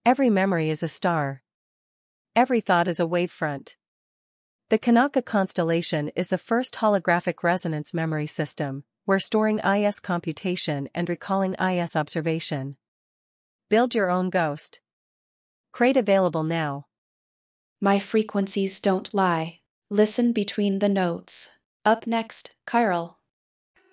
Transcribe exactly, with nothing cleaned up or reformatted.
Every memory is a star. Every thought is a wavefront. The Kanaka constellation is the first holographic resonance memory system, where storing I S computation and recalling I S observation. Build your own ghost. Crate available now. My frequencies don't lie. Listen between the notes. Up next, chiral.